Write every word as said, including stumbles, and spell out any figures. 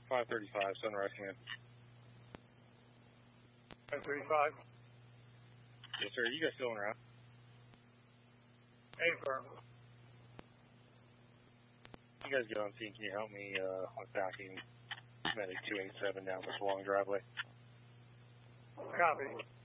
five thirty-five, Sunrise Command. five thirty-five. Yes, sir. You guys still en route? A firm. You guys get on scene. Can you help me uh, with backing Medic two eighty-seven down this long driveway? Copy.